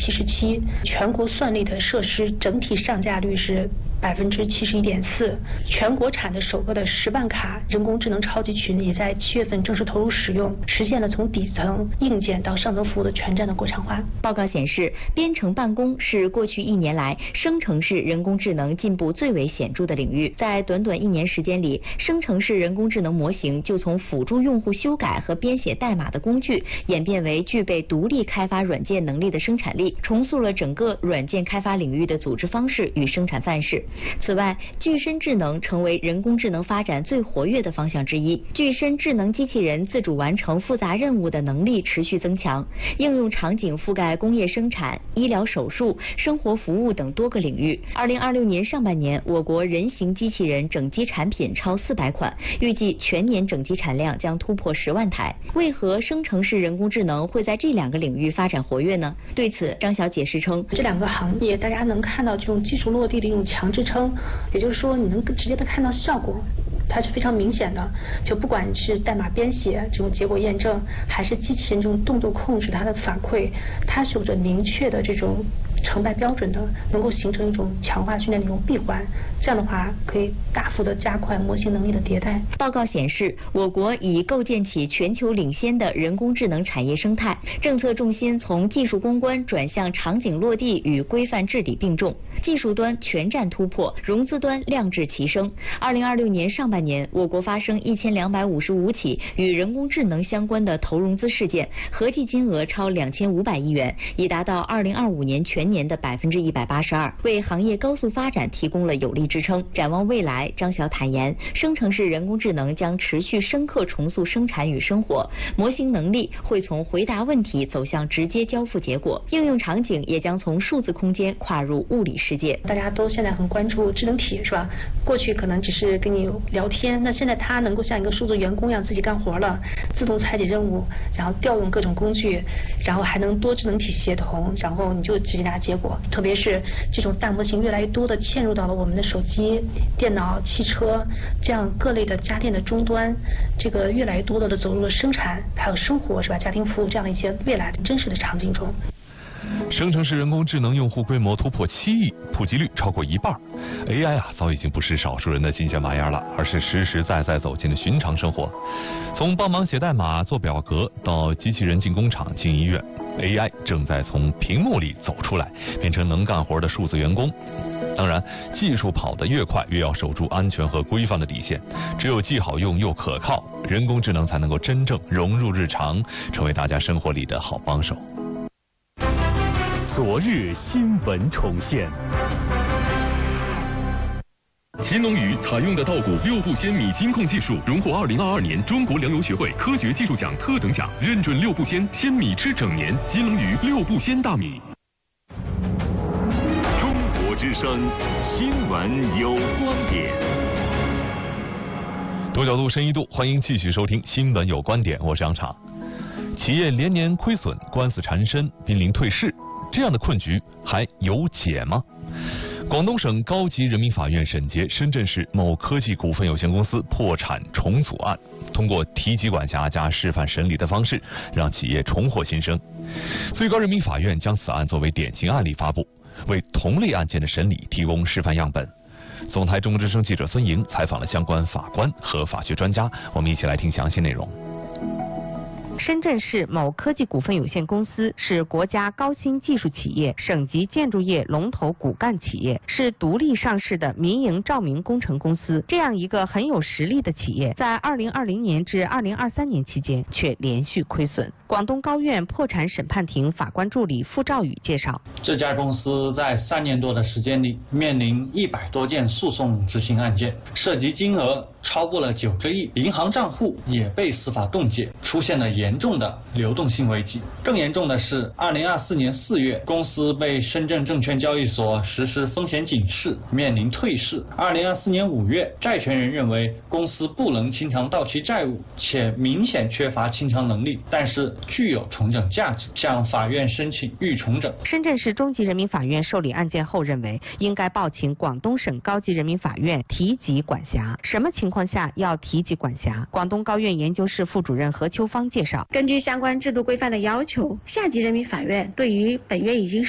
77%，全国算力的设施整体上架率是71.4%，全国产的首个的10万卡人工智能超级群也在7月份正式投入使用，实现了从底层硬件到上层服务的全站的国产化。 报告显示，编程办公是过去1年来生成式人工智能进步最为显著的领域。在短短1年时间里，生成式人工智能模型就从辅助用户修改和编写代码的工具，演变为具备独立开发软件能力的生产力，重塑了整个软件开发领域的组织方式与生产范式。此外，具身智能成为人工智能发展最活跃的方向之一。具身智能机器人自主完成复杂任务的能力持续增强，应用场景覆盖工业生产、医疗手术、生活服务等多个领域。2026年上半年，我国人形机器人整机产品超400款，预计全年整机产量将突破10万台。为何生成式人工智能会在这2个领域发展活跃呢？对此，张晓解释称， 这2个行业大家能看到这种技术落地的一种强支撑，也就是说你能直接的看到效果，它是非常明显的。就不管是代码编写这种结果验证，还是机器人这种动作控制它的反馈，它是有着明确的这种成败标准的，能够形成一种强化训练的一种闭环，这样的话可以大幅的加快模型能力的迭代。 报告显示，我国已构建起全球领先的人工智能产业生态，政策重心从技术攻关转向场景落地与规范治理并重，技术端全站突破，融资端量质齐升。2026年上半年，我国发生1255起与人工智能相关的投融资事件，合计金额超2500亿元，已达到2025年全年的182%，为行业高速发展提供了有力支撑。展望未来，张晓坦言，生成式人工智能将持续深刻重塑生产与生活，模型能力会从回答问题走向直接交付结果，应用场景也将从数字空间跨入物理世界。 大家都现在很关注智能体，是吧？过去可能只是跟你聊天，那现在它能够像一个数字员工一样自己干活了，自动拆解任务，然后调用各种工具，然后还能多智能体协同，然后你就直接拿结果。特别是这种大模型越来越多的嵌入到了我们的手机、电脑、汽车这样各类的家电的终端，这个越来越多的走入了生产还有生活，是吧？家庭服务这样的一些未来的真实的场景中。 生成式人工智能用户规模突破7亿，普及率超过1半。AI 早已经不是少数人的新鲜玩意儿了，而是实实在在走进了寻常生活。从帮忙写代码、做表格到机器人进工厂、进医院，AI 正在从屏幕里走出来，变成能干活的数字员工。当然，技术跑得越快，越要守住安全和规范的底线。只有既好用又可靠，人工智能才能够真正融入日常，成为大家生活里的好帮手。 昨日新闻重现。 新龙鱼采用的稻谷6步鲜米金控技术，荣获2022年中国粮油学会科学技术奖特等奖，认准6步鲜米吃整年。新龙鱼6步鲜大米。 中国之声，新闻有观点。 多角度深一度，欢迎继续收听《新闻有观点》，我是杨畅。企业连年亏损，官司缠身，濒临退市，这样的困局还有解吗？广东省高级人民法院审结深圳市某科技股份有限公司破产重组案，通过提级管辖加示范审理的方式，让企业重获新生。最高人民法院将此案作为典型案例发布，为同类案件的审理提供示范样本。总台中之声记者孙莹采访了相关法官和法学专家，我们一起来听详细内容。 深圳市某科技股份有限公司是国家高新技术企业、省级建筑业龙头骨干企业，是独立上市的民营照明工程公司。这样一个很有实力的企业，在2020年至2023年期间却连续亏损。广东高院破产审判庭法官助理傅兆宇介绍， 这家公司在3年多的时间里，面临100多件诉讼执行案件，涉及金额超过了90亿，银行账户也被司法冻结，出现了严重的流动性危机。更严重的是，2024年4月，公司被深圳证券交易所实施风险警示，面临退市。2024年5月，债权人认为公司不能清偿到期债务，且明显缺乏清偿能力，但是具有重整价值，向法院申请预重整。 深圳市中级人民法院受理案件后认为，应该报请广东省高级人民法院提级管辖。什么情况下要提级管辖？广东高院研究室副主任何秋芳介绍， 根据相关制度规范的要求，下级人民法院对于本月已经